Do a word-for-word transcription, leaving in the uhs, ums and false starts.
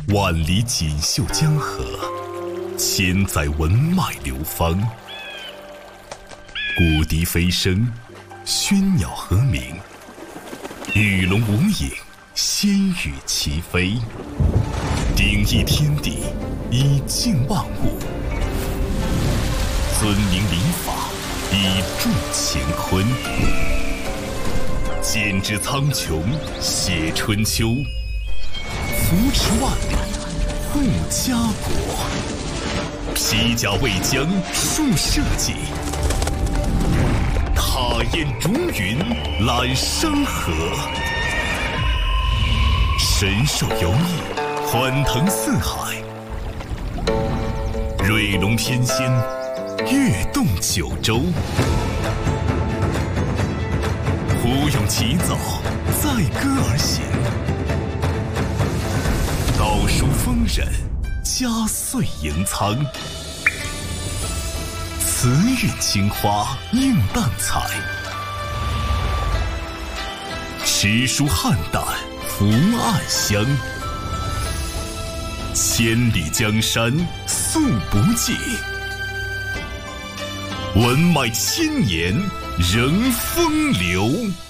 万里锦绣江河，千载文脉流芳。古笛飞声，喧鸟和鸣，与龙无影，仙羽齐飞。鼎益天地，以静万物；尊明礼法，以助乾坤。剪纸苍穹，写春秋；扶持万里，护家国。披甲为将，树社稷；踏烟逐云，揽山河。神兽游弋，欢腾四海；瑞龙天仙，跃动九州。胡勇起早，载歌而行；道书丰稔，家岁盈仓。慈韵青花，映淡彩；诗书汉淡，福暗香。千里江山，素不尽；文脉千年，仍风流。